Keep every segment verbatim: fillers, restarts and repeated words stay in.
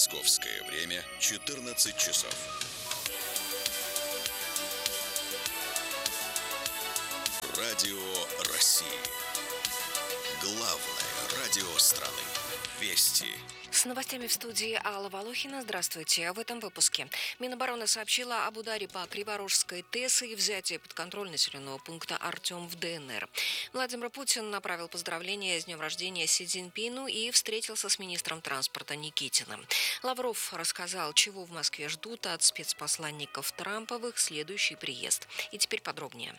Московское время четырнадцать часов. Радио России. Главное радио страны. Вести. С новостями в студии Алла Волохина. Здравствуйте. В этом выпуске. Минобороны сообщила об ударе по Криворожской ТЭС и взятии под контроль населенного пункта Артем в ДНР. Владимир Путин направил поздравления с днем рождения Си Цзиньпину и встретился с министром транспорта Никитиным. Лавров рассказал, чего в Москве ждут от спецпосланников Трампа в их следующий приезд. И теперь подробнее.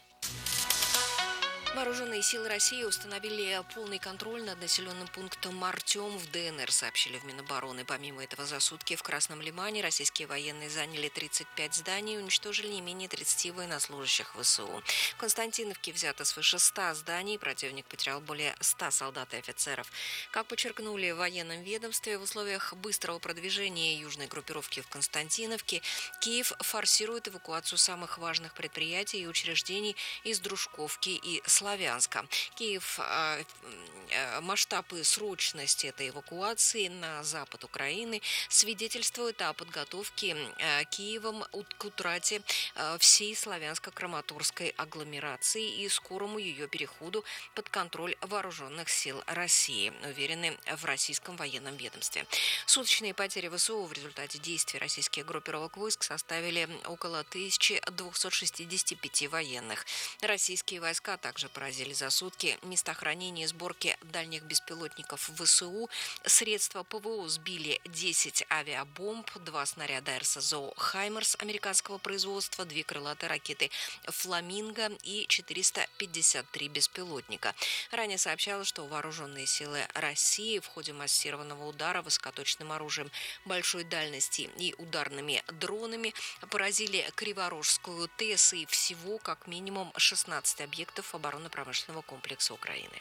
Вооруженные силы России установили полный контроль над населенным пунктом Артем в ДНР, сообщили в Минобороны. Помимо этого, за сутки в Красном Лимане российские военные заняли тридцать пять зданий и уничтожили не менее тридцати военнослужащих ВСУ. В Константиновке взято свыше ста зданий, противник потерял более ста солдат и офицеров. Как подчеркнули в военном ведомстве, в условиях быстрого продвижения южной группировки в Константиновке Киев форсирует эвакуацию самых важных предприятий и учреждений из Дружковки и Славянска. Киев, э, э, масштаб и срочность этой эвакуации на запад Украины свидетельствуют о подготовке э, Киевом к утрате э, всей славянско-краматорской агломерации и скорому ее переходу под контроль вооруженных сил России, уверены в российском военном ведомстве. Суточные потери ВСУ в результате действий российских группировок войск составили около тысячи двухсот шестидесяти пяти военных. Российские войска также поразили за сутки места хранения и сборки дальних беспилотников ВСУ. Средства ПВО сбили десять авиабомб, два снаряда эр эс зэ о «Хаймерс» американского производства, две крылатые ракеты «Фламинго» и четыреста пятьдесят три беспилотника. Ранее сообщалось, что вооруженные силы России в ходе массированного удара высокоточным оружием большой дальности и ударными дронами поразили Криворожскую ТЭС и всего как минимум шестнадцать объектов оборонно-промышленного комплекса Украины.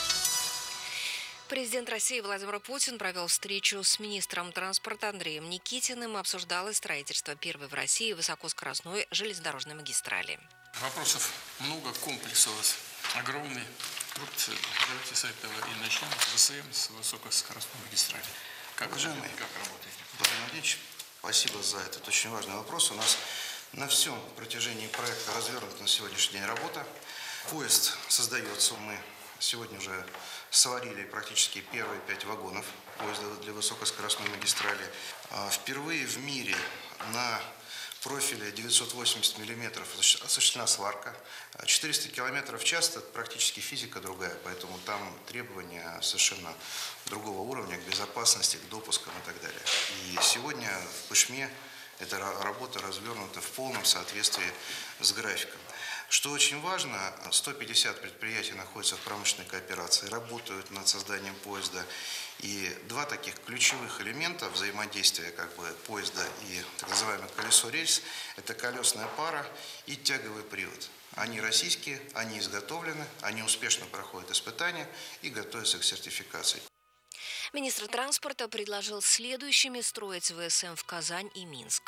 Президент России Владимир Путин провел встречу с министром транспорта Андреем Никитиным. Обсуждалось строительство первой в России высокоскоростной железнодорожной магистрали. Вопросов много, комплекс у вас огромный. Вот давайте с этого и начнем. С ВСМ, с высокоскоростной магистрали. Как, Уважаемый, как работаете? Владимир Владимирович, спасибо за этот очень важный вопрос. У нас на всем протяжении проекта развернута на сегодняшний день работа. Поезд создается. Мы сегодня уже сварили практически первые пять вагонов поезда для высокоскоростной магистрали. Впервые в мире на профиле девятьсот восемьдесят миллиметров осуществлена сварка. четыреста километров в час – это практически физика другая, поэтому там требования совершенно другого уровня к безопасности, к допускам и так далее. И сегодня в Пышме эта работа развернута в полном соответствии с графиком. Что очень важно, сто пятьдесят предприятий находятся в промышленной кооперации, работают над созданием поезда. И два таких ключевых элемента взаимодействия как бы поезда и так называемое колесо-рельс – это колесная пара и тяговый привод. Они российские, они изготовлены, они успешно проходят испытания и готовятся к сертификации. Министр транспорта предложил следующими строить ВСМ в Казань и Минск.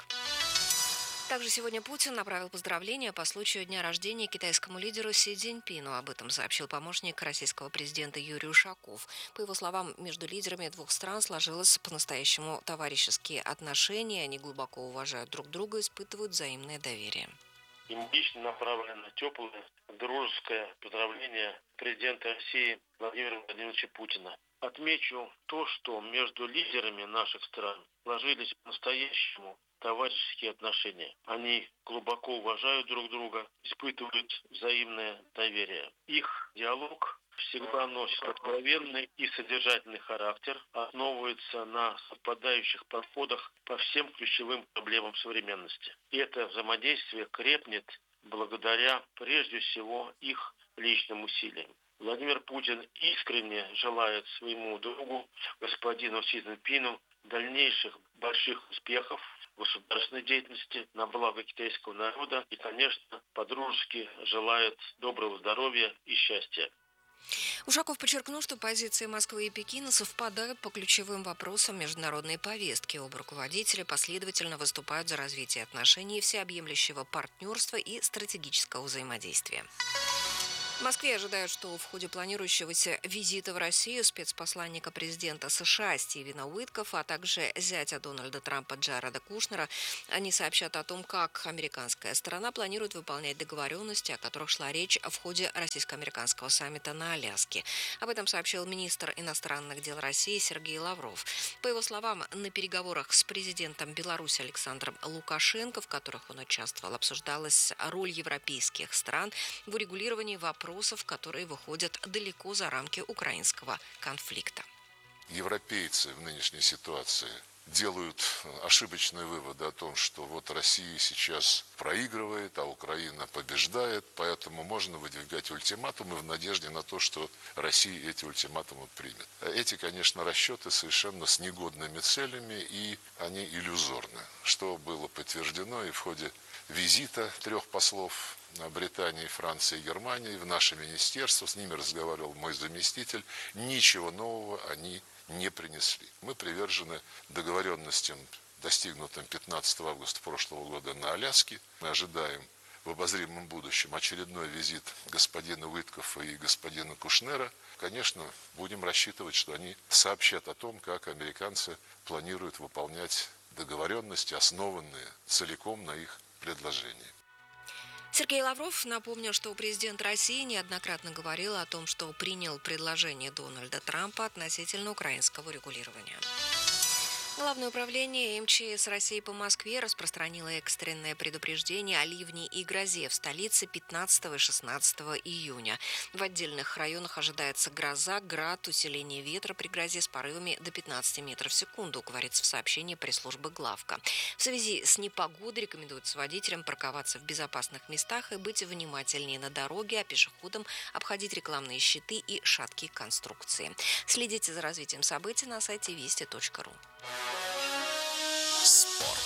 Также сегодня Путин направил поздравления по случаю дня рождения китайскому лидеру Си Цзиньпину. Об этом сообщил помощник российского президента Юрий Ушаков. По его словам, между лидерами двух стран сложилось по-настоящему товарищеские отношения. Они глубоко уважают друг друга и испытывают взаимное доверие. Им лично направлено теплое, дружеское поздравление президента России Владимира Владимировича Путина. Отмечу то, что между лидерами наших стран сложились по-настоящему товарищеские отношения. Они глубоко уважают друг друга, испытывают взаимное доверие. Их диалог всегда носит откровенный и содержательный характер, основывается на совпадающих подходах по всем ключевым проблемам современности. И это взаимодействие крепнет благодаря, прежде всего, их личным усилиям. Владимир Путин искренне желает своему другу, господину Си Цзиньпину, дальнейших больших успехов в государственной деятельности на благо китайского народа и, конечно, по-дружески желает доброго здоровья и счастья. Ушаков подчеркнул, что позиции Москвы и Пекина совпадают по ключевым вопросам международной повестки. Оба руководителя последовательно выступают за развитие отношений, всеобъемлющего партнерства и стратегического взаимодействия. В Москве ожидают, что в ходе планирующегося визита в Россию спецпосланника президента США Стивена Уиткоффа, а также зятя Дональда Трампа Джареда Кушнера, они сообщат о том, как американская сторона планирует выполнять договоренности, о которых шла речь в ходе российско-американского саммита на Аляске. Об этом сообщил министр иностранных дел России Сергей Лавров. По его словам, на переговорах с президентом Беларуси Александром Лукашенко, в которых он участвовал, обсуждалась роль европейских стран в урегулировании вопросов, которые выходят далеко за рамки украинского конфликта. Европейцы в нынешней ситуации делают ошибочные выводы о том, что вот Россия сейчас проигрывает, а Украина побеждает, поэтому можно выдвигать ультиматумы в надежде на то, что Россия эти ультиматумы примет. Эти, конечно, расчеты совершенно с негодными целями, и они иллюзорны, что было подтверждено и в ходе визита трех послов Британии, Франции и Германии в наше министерство. С ними разговаривал мой заместитель. Ничего нового они не принесли. Мы привержены договоренностям, достигнутым пятнадцатого августа прошлого года на Аляске. Мы ожидаем в обозримом будущем очередной визит господина Уиткоффа и господина Кушнера. Конечно, будем рассчитывать, что они сообщат о том, как американцы планируют выполнять договоренности, основанные целиком на их предложении. Сергей Лавров напомнил, что президент России неоднократно говорил о том, что принял предложение Дональда Трампа относительно украинского регулирования. Главное управление эм че эс России по Москве распространило экстренное предупреждение о ливне и грозе в столице пятнадцатого и шестнадцатого июня. В отдельных районах ожидается гроза, град, усиление ветра при грозе с порывами до пятнадцати метров в секунду, говорится в сообщении пресс-службы Главка. В связи с непогодой рекомендуется водителям парковаться в безопасных местах и быть внимательнее на дороге, а пешеходам обходить рекламные щиты и шаткие конструкции. Следите за развитием событий на сайте вести точка ру. Спорт.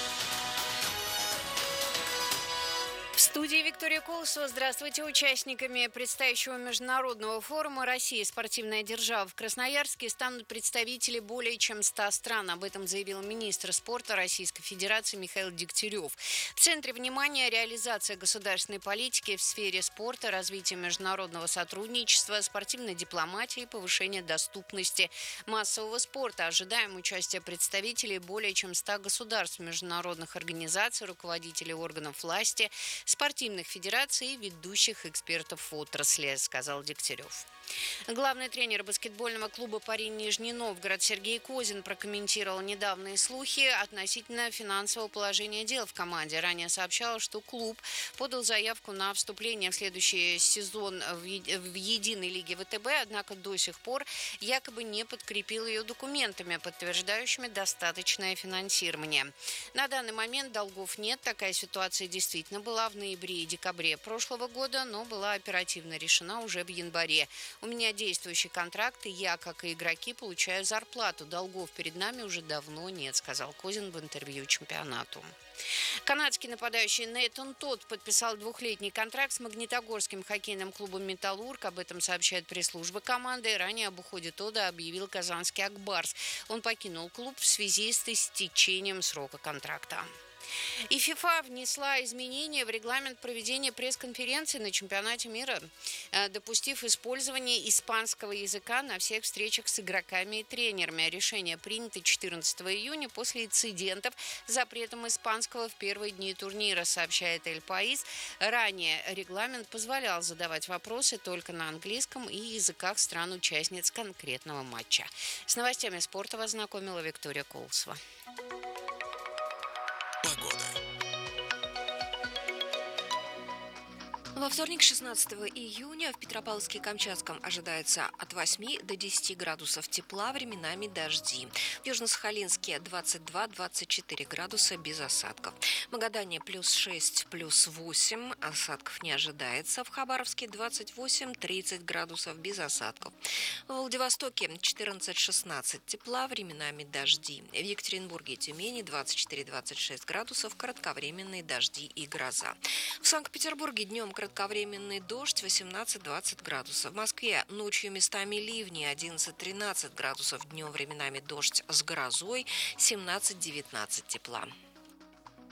В студии Виктория Колосова. Здравствуйте. Участниками предстоящего международного форума «Россия. Спортивная держава» в Красноярске станут представители более чем ста стран. Об этом заявил министр спорта Российской Федерации Михаил Дегтярев. В центре внимания реализация государственной политики в сфере спорта, развитие международного сотрудничества, спортивной дипломатии и повышение доступности массового спорта. Ожидаем участия представителей более чем ста государств, международных организаций, руководителей органов власти, спортивных федераций и ведущих экспертов отрасли, сказал Дегтярев. Главный тренер баскетбольного клуба «Пари Нижний Новгород» Сергей Козин прокомментировал недавние слухи относительно финансового положения дел в команде. Ранее сообщалось, что клуб подал заявку на вступление в следующий сезон в единой лиге вэ тэ бэ, однако до сих пор якобы не подкрепил ее документами, подтверждающими достаточное финансирование. На данный момент долгов нет. Такая ситуация действительно была в ноябре и декабре прошлого года, но была оперативно решена уже в январе. У меня действующий контракт, и я, как и игроки, получаю зарплату. Долгов перед нами уже давно нет, сказал Козин в интервью чемпионату. Канадский нападающий Нейтан Тодд подписал двухлетний контракт с магнитогорским хоккейным клубом «Металлург». Об этом сообщает пресс-служба команды. Ранее об уходе Тодда объявил казанский «Акбарс». Он покинул клуб в связи с истечением срока контракта. И ФИФА внесла изменения в регламент проведения пресс-конференции на чемпионате мира, допустив использование испанского языка на всех встречах с игроками и тренерами. Решение принято четырнадцатого июня после инцидентов с запретом испанского в первые дни турнира, сообщает Эль Паис. Ранее регламент позволял задавать вопросы только на английском и языках стран-участниц конкретного матча. С новостями спорта вас знакомила Виктория Колосова. Погода. Во вторник, шестнадцатого июня, в Петропавловске-Камчатском ожидается от восьми до десяти градусов тепла, временами дожди. В Южно-Сахалинске двадцать два - двадцать четыре градуса без осадков. В Магадане плюс шесть, плюс восемь, осадков не ожидается. В Хабаровске двадцать восемь - тридцать градусов без осадков. В Владивостоке четырнадцать - шестнадцать тепла, временами дожди. В Екатеринбурге и Тюмени двадцать четыре - двадцать шесть градусов, кратковременные дожди и гроза. В Санкт-Петербурге днем кратковременный дождь восемнадцать - двадцать градусов. В Москве ночью местами ливни одиннадцать - тринадцать градусов, днем временами дождь с грозой семнадцать - девятнадцать тепла.